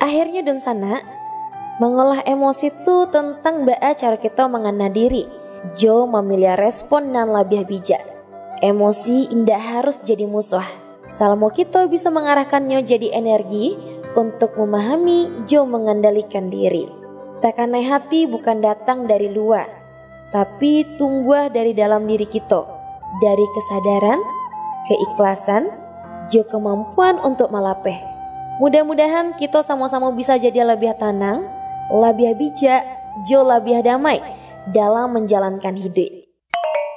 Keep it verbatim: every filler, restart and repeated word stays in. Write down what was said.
Akhirnya dan sana, mengolah emosi itu tentang baa cara kita mengena diri. Jo memilih respon dan labiah bijak. Emosi indah harus jadi musuh. Salmo kita bisa mengarahkannya jadi energi untuk memahami jo mengendalikan diri. Tekanai hati bukan datang dari luar, tapi tumbuh dari dalam diri kita. Dari kesadaran, keikhlasan, jo kemampuan untuk melapeh. Mudah-mudahan kita sama-sama bisa jadi lebih tenang, lebih bijak, jo lebih damai dalam menjalankan hidup.